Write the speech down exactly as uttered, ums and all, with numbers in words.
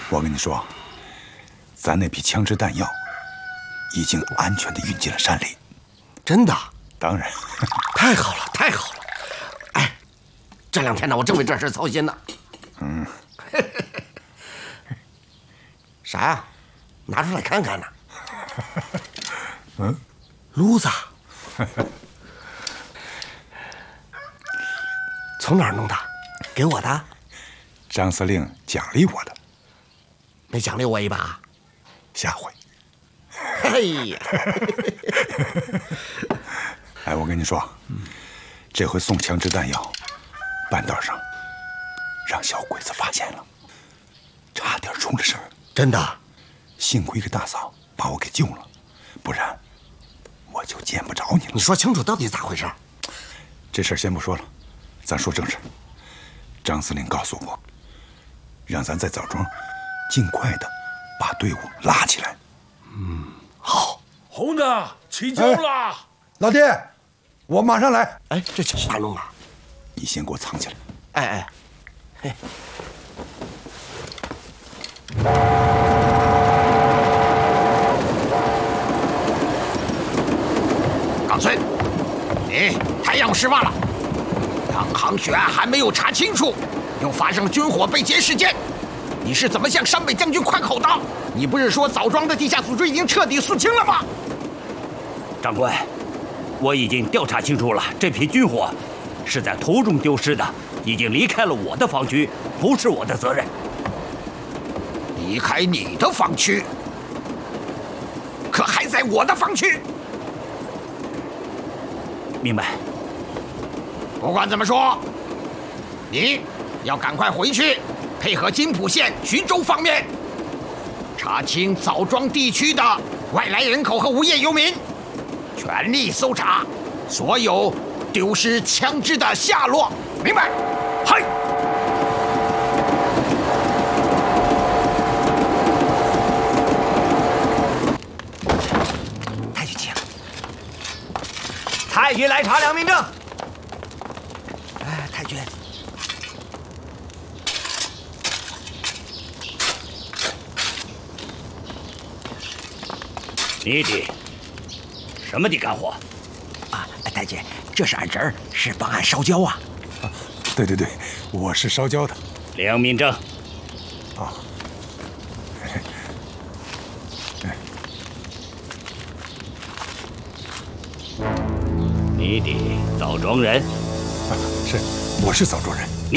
我跟你说，咱那批枪支弹药已经安全地运进了山里。 真的？ 当然。 太好了，太好了！哎，这两天呢，我正为这事操心呢。 嗯。 啥呀？拿出来看看呢。 嗯， 撸子。从哪儿弄的？给我的？ 张司令奖励我的。 没奖励我一把？ 下回。 哎呀！ 哎，我跟你说，这回送枪支弹药，半道上让小鬼子发现了，差点出了事儿。 真的？ 幸亏个大嫂把我给救了，不然我就见不着你了。 你说清楚到底咋回事？ 这事儿先不说了，咱说正事。张司令告诉我，让咱在枣庄尽快的把队伍拉起来。 嗯，好。 红子起轿了、哎， 老弟，我马上来。 哎，这枪咋弄啊？ 你先给我藏起来。 哎哎，嘿。 冈村，你太阳失望了。当航局案还没有查清楚，又发生军火被劫事件，你是怎么向山北将军宽口的？你不是说枣庄的地下组织已经彻底肃清了吗？ 长官，我已经调查清楚了，这批军火是在途中丢失的，已经离开了我的防区，不是我的责任。 离开你的防区，可还在我的防区。 明白。 不管怎么说，你要赶快回去，配合金浦县徐州方面查清枣庄地区的外来人口和无业游民，全力搜查所有丢失枪支的下落。明白？嗨。 太君， 太君来查良民证。 哎，太君。 你的什么的干活？ 啊，太君，这是俺侄儿，是帮俺烧焦啊。 啊，对对对，我是烧焦的。 良民证。 啊。 你的枣庄人？ 啊，是，我是枣庄人。